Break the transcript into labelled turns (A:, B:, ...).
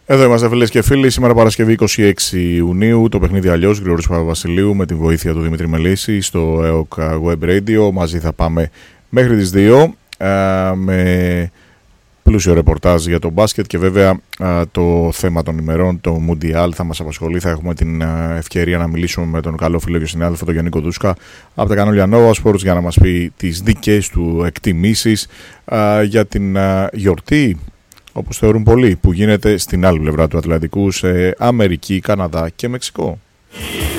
A: Εδώ είμαστε φίλες και φίλοι. Σήμερα Παρασκευή 26 Ιουνίου. Το παιχνίδι αλλιώς. Γρηγόρης Παπαβασιλείου με τη βοήθεια του Δημήτρη Μελίση στο EOK Web Radio. Μαζί θα πάμε μέχρι τις 2 με πλούσιο ρεπορτάζ για το μπάσκετ και βέβαια το θέμα των ημερών, το Μουντιάλ, θα μας απασχολεί. Θα έχουμε την ευκαιρία να μιλήσουμε με τον καλό φίλο και συνάδελφο τον Γιάννη Δούσκα από τα κανάλια Nova Sports για να μας πει τις δικές του εκτιμήσεις για την γιορτή, όπως θεωρούν πολλοί, που γίνεται στην άλλη πλευρά του Ατλαντικού, σε Αμερική, Καναδά και Μεξικό.